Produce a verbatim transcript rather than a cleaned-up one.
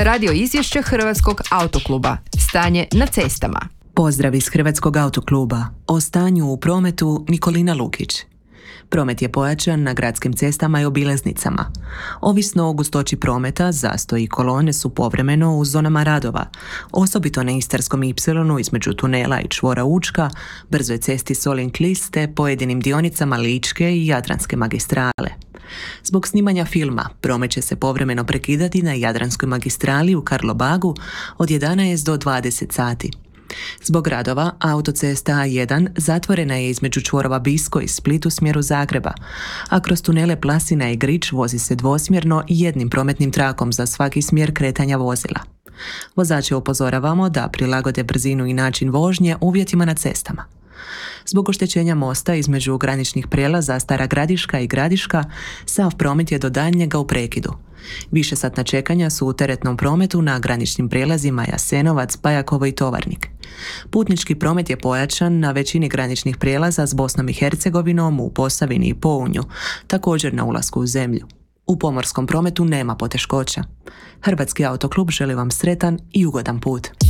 Radio izvješće Hrvatskog autokluba. Stanje na cestama. Pozdrav iz Hrvatskog autokluba. O stanju u prometu Nikolina Lukić. Promet je pojačan na gradskim cestama i obilaznicama. Ovisno o gustoći prometa, zastoji i kolone su povremeno u zonama radova, osobito na Istarskom ipsilonu između tunela i čvora Učka, brzoj cesti Solin-Klis te pojedinim dionicama Ličke i Jadranske magistrale. Zbog snimanja filma, promet će se povremeno prekidati na Jadranskoj magistrali u Karlobagu od jedanaest do dvadeset sati. Zbog radova, autocesta A jedan zatvorena je između čvorova Bisko i Split u smjeru Zagreba, a kroz tunele Plasina i Grič vozi se dvosmjerno i jednim prometnim trakom za svaki smjer kretanja vozila. Vozače upozoravamo da prilagode brzinu i način vožnje uvjetima na cestama. Zbog oštećenja mosta između graničnih prijelaza Stara Gradiška i Gradiška, sav promet je do daljnjega u prekidu. Višesatna čekanja su u teretnom prometu na graničnim prijelazima Jasenovac, Bajakovo i Tovarnik. Putnički promet je pojačan na većini graničnih prijelaza s Bosnom i Hercegovinom, u Posavini i Pounju, također na ulasku u zemlju. U pomorskom prometu nema poteškoća. Hrvatski autoklub želi vam sretan i ugodan put.